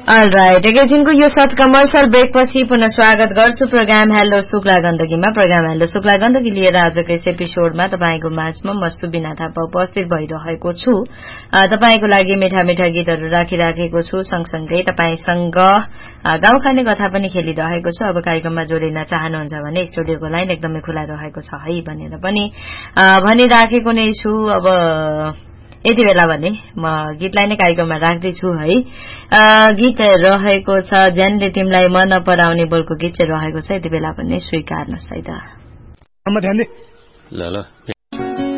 All right एकैछिनको यो short commercial ब्रेकपछि पुनः स्वागत गर्छु programme hello Shukla गण्डकीमा। Programme hello Shukla Gandaki लिएर आजको यस एपिसोडमा तपाईको माझमा म सुबिना थापा उपस्थित भइरहेको छु। तपाईको लागि मीठा मीठा गीतहरू राखिराखेको छु। सँगसँगै तपाईसँग गाउँ खाने कथा पनि खेलिरहेको छु। अब कार्यक्रममा जोडिन चाहनुहुन्छ भने स्टुडियोको लाइन एकदमै खुला रहेको छ है भनेर पनि भनिराखेको नै छु। अब यति बेला भने म गीतलाई नै कार्यक्रममा राख्दैछु है। गीत रहेको छ ज्यानले तिमीलाई मन नपराउने बोलको गीत चाहिँ रहेको छ। यति बेला पनि स्वीकार्नुहोस् है त। ल ल